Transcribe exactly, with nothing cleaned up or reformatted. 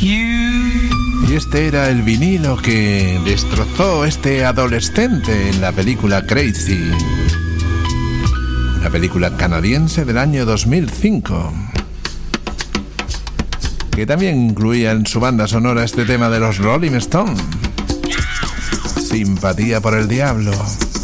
Y este era el vinilo que destrozó este adolescente en la película Crazy, una película canadiense del año dos mil cinco, que también incluía en su banda sonora este tema de los Rolling Stones, Simpatía por el Diablo.